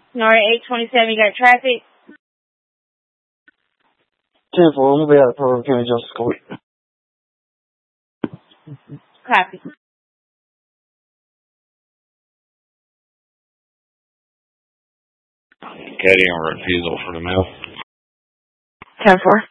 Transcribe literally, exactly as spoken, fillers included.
Alright, eight twenty-seven, you got traffic? ten four, I'm going to be out of Pearl County Justice Court. Copy. Caddy on refusal for the mail. ten four.